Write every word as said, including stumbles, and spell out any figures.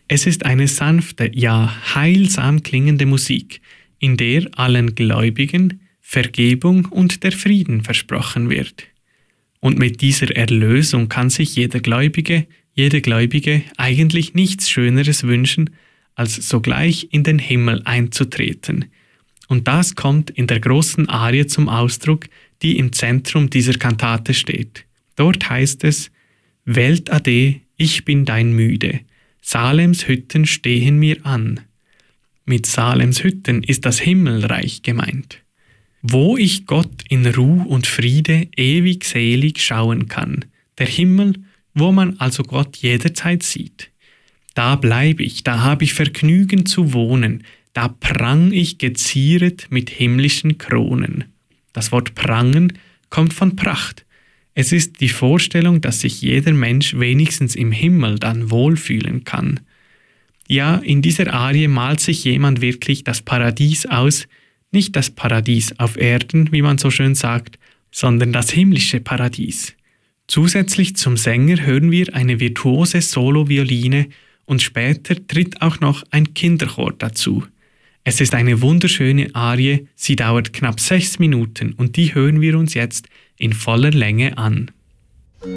Es ist eine sanfte, ja heilsam klingende Musik, in der allen Gläubigen Vergebung und der Frieden versprochen wird. Und mit dieser Erlösung kann sich jeder Gläubige, jede Gläubige eigentlich nichts Schöneres wünschen, als sogleich in den Himmel einzutreten. Und das kommt in der großen Arie zum Ausdruck, die im Zentrum dieser Kantate steht. Dort heißt es: Welt ade, ich bin dein Müde, Salems Hütten stehen mir an. Mit Salems Hütten ist das Himmelreich gemeint, wo ich Gott in Ruh und Friede ewig selig schauen kann, der Himmel, wo man also Gott jederzeit sieht. Da bleib ich, da hab ich Vergnügen zu wohnen, da prang ich gezieret mit himmlischen Kronen. Das Wort prangen kommt von Pracht. Es ist die Vorstellung, dass sich jeder Mensch wenigstens im Himmel dann wohlfühlen kann. Ja, in dieser Arie malt sich jemand wirklich das Paradies aus, nicht das Paradies auf Erden, wie man so schön sagt, sondern das himmlische Paradies. Zusätzlich zum Sänger hören wir eine virtuose Solo-Violine und später tritt auch noch ein Kinderchor dazu. Es ist eine wunderschöne Arie, sie dauert knapp sechs Minuten und die hören wir uns jetzt in voller Länge an.